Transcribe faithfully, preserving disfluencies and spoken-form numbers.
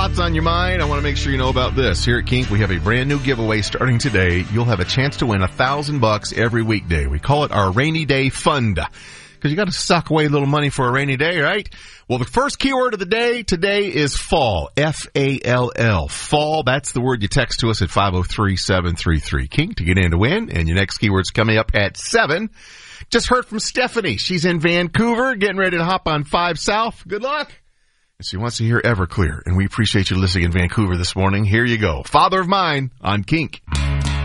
lots on your mind, I want to make sure you know about this. Here at Kink, we have a brand new giveaway starting today. You'll have a chance to win a thousand bucks every weekday. We call it our Rainy Day Fund, because you got to sock away a little money for a rainy day, right? Well, the first keyword of the day today is fall. F A L L. Fall. That's the word you text to us at five oh three, seven three three, Kink to get in to win. And your next keyword's coming up at seven. Just heard from Stephanie. She's in Vancouver, getting ready to hop on five South. Good luck. And she wants to hear Everclear, and we appreciate you listening in Vancouver this morning. Here you go. Father of Mine on Kink.